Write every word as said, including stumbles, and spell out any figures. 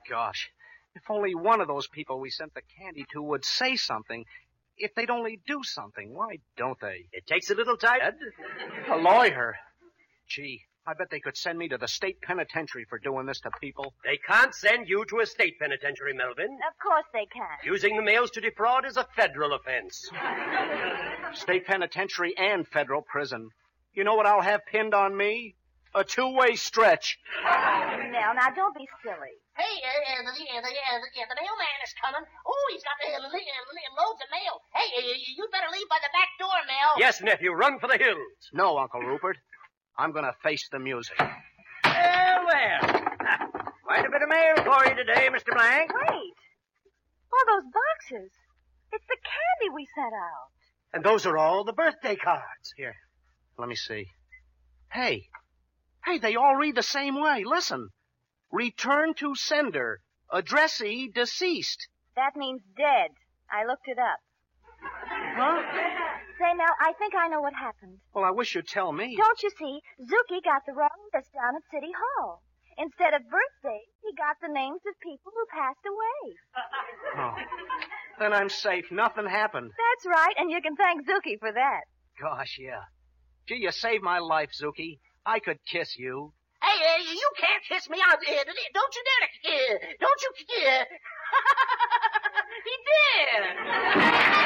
gosh. If only one of those people we sent the candy to would say something. If they'd only do something. Why don't they? It takes a little time. Ed. A lawyer. Gee, I bet they could send me to the state penitentiary for doing this to people. They can't send you to a state penitentiary, Melvin. Of course they can. Using the mails to defraud is a federal offense. State penitentiary and federal prison. You know what I'll have pinned on me? A two-way stretch. Nell, now don't be silly. Hey, uh, uh, the, uh, the, uh, the, uh, the mailman is coming. Oh, he's got uh, uh, loads of mail. Hey, uh, you better leave by the back door, Mel. Yes, nephew, run for the hills. No, Uncle Rupert. I'm going to face the music. Well, well. Quite a bit of mail for you today, Mister Blank. Wait. All those boxes. It's the candy we sent out. And those are all the birthday cards. Here, let me see. Hey. Hey, they all read the same way. Listen. Return to sender. Addressee deceased. That means dead. I looked it up. Huh? Say, Mel, I think I know what happened. Well, I wish you'd tell me. Don't you see? Zuki got the wrong list down at City Hall. Instead of birthdays, he got the names of people who passed away. Oh. Then I'm safe. Nothing happened. That's right, and you can thank Zuki for that. Gosh, yeah. Gee, you saved my life, Zuki. I could kiss you. Hey, uh, you can't kiss me out. Uh, don't you dare. Uh, don't you... Uh... he did.